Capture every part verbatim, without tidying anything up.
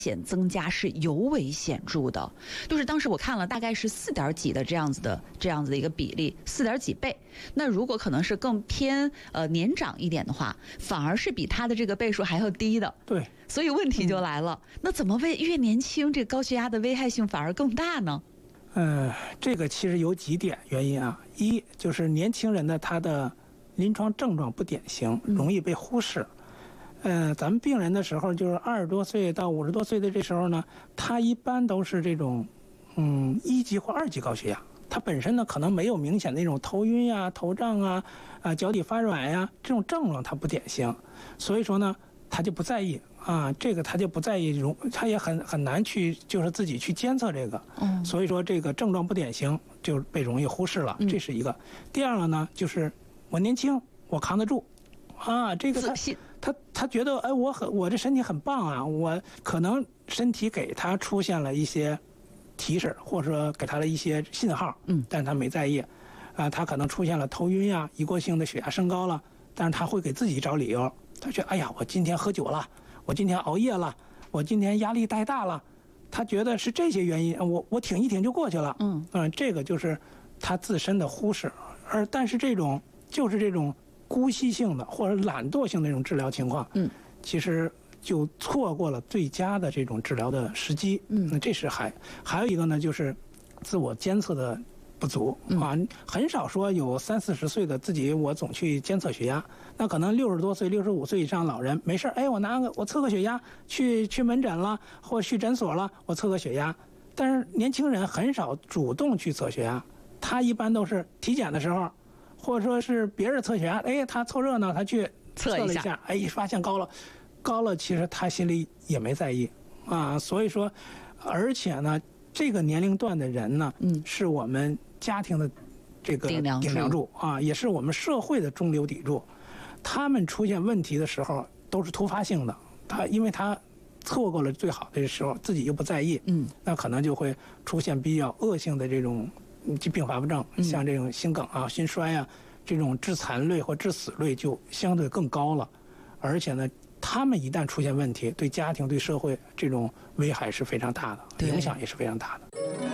险增加是尤为显著的。就是当时我看了，大概是四点几的这样子的这样子的一个比例，四点几倍。那如果可能是更偏呃年长一点的话，反而是比他的这个倍数还要低的。 对， 所以问题就来了，嗯、那怎么为越年轻，这高血压的危害性反而更大呢？ 呃，这个其实有几点原因啊。一就是年轻人的他的临床症状不典型，容易被忽视。嗯、呃，咱们病人的时候，就是二十多岁到五十多岁的这时候呢，他一般都是这种嗯一级或二级高血压。他本身呢可能没有明显的那种头晕呀、头胀啊、啊脚底发软呀这种症状，他不典型，所以说呢他就不在意啊，这个他就不在意，容他也很很难去就是自己去监测这个，嗯，所以说这个症状不典型就被容易忽视了，这是一个。第二个呢就是我年轻，我扛得住，啊，这个他他他觉得哎我很我这身体很棒啊，我可能身体给他出现了一些提示，或者说给他的一些信号，嗯，但是他没在意，啊，他可能出现了头晕呀、一过性的血压升高了，但是他会给自己找理由，他觉得哎呀，我今天喝酒了，我今天熬夜了，我今天压力太大了，他觉得是这些原因，我我挺一挺就过去了，嗯嗯，这个就是他自身的忽视，而但是这种就是这种姑息性的或者懒惰性的这种治疗情况，嗯，其实就错过了最佳的这种治疗的时机。嗯，那这是还还有一个呢，就是自我监测的不足啊，很少说有三四十岁的自己我总去监测血压，那可能六十多岁、六十五岁以上老人没事，哎，我拿个我测个血压，去去门诊了或去诊所了，我测个血压。但是年轻人很少主动去测血压，他一般都是体检的时候，或者说是别人测血压，哎，他凑热闹，他去测了一下，哎，发现高了。高了，其实他心里也没在意啊，所以说，而且呢，这个年龄段的人呢，嗯，是我们家庭的这个顶梁柱啊，也是我们社会的中流砥柱。他们出现问题的时候都是突发性的，他因为他错过了最好的时候，自己又不在意，嗯，那可能就会出现比较恶性的这种疾并发症，像这种心梗啊、心衰啊，这种致残率或致死率就相对更高了，而且呢。他们一旦出现问题，对家庭、对社会这种危害是非常大的，影响也是非常大的。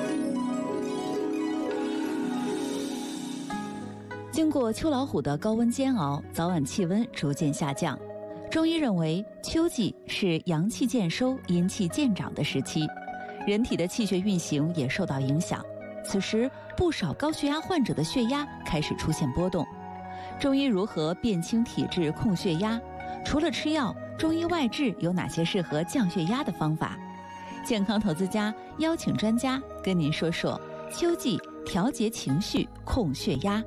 经过秋老虎的高温煎熬，早晚气温逐渐下降。中医认为，秋季是阳气渐收、阴气渐长的时期，人体的气血运行也受到影响。此时，不少高血压患者的血压开始出现波动。中医如何辨清体质、控血压？除了吃药，中医外治有哪些适合降血压的方法？健康投资家邀请专家跟您说说秋季调节情绪、控血压。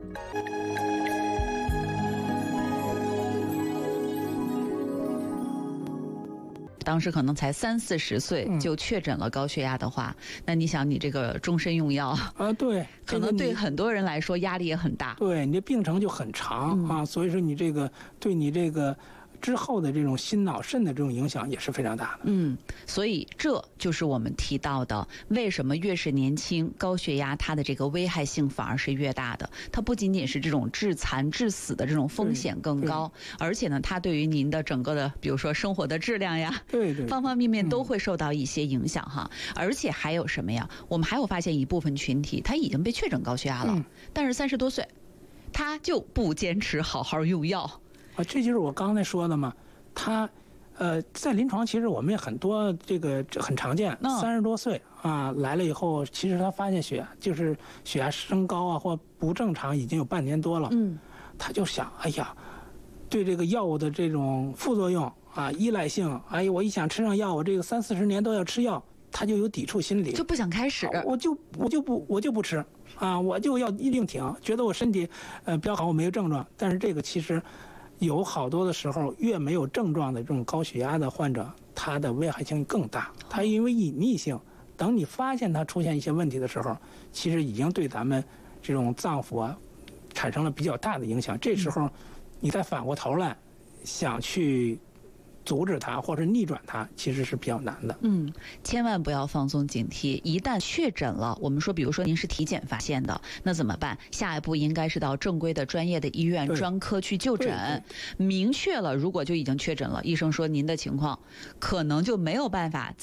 当时可能才三四十岁就确诊了高血压的话，嗯、那你想，你这个终身用药啊，对， 可能对很多人来说压力也很大。 对，你这病程就很长、嗯、啊，所以说你这个对你这个之后的这种心脑肾的这种影响也是非常大的。 嗯，所以这就是我们提到的，为什么越是年轻，高血压它的这个危害性反而是越大的。它不仅仅是这种致残致死的这种风险更高，而且呢，它对于您的整个的，比如说生活的质量呀， 对对， 方方面面都会受到一些影响哈。嗯、而且还有什么呀？我们还有发现一部分群体，他已经被确诊高血压了，嗯、但是三十多岁，他就不坚持好好用药。 啊，这就是我刚才说的嘛，他，呃，在临床其实我们也很多这个很常见，三十多岁啊来了以后，其实他发现血压就是血压升高啊或不正常已经有半年多了，嗯，他就想，哎呀，对这个药物的这种副作用啊依赖性，哎呀，我一想吃上药，我这个三四十年都要吃药，他就有抵触心理， 就不想开始， 啊、我就我就不我就不吃啊，我就要硬挺，觉得我身体呃比较好，我没有症状，但是这个其实。有好多的时候，越没有症状的这种高血压的患者，他的危害性更大。他因为隐匿性，等你发现他出现一些问题的时候，其实已经对咱们这种脏腑啊产生了比较大的影响。这时候，你再反过头来想去阻止它或者逆转它，其实是比较难的。 嗯，千万不要放松警惕。一旦确诊了，我们说，比如说您是体检发现的，那怎么办？下一步应该是到正规的专业的医院专科去就诊。明确了，如果就已经确诊了，医生说您的情况可能就没有办法